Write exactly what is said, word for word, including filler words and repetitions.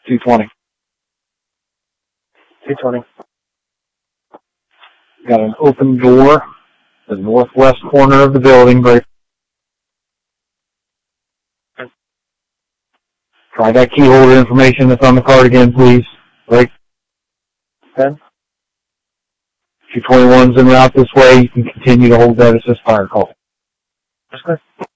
two twenty. two twenty. Got an open door, the northwest corner of the building, right? Okay. Try that key holder information that's on the card again, please. Right? Okay. two twenty-one's en route this way. You can continue to hold that assist fire call. Okay.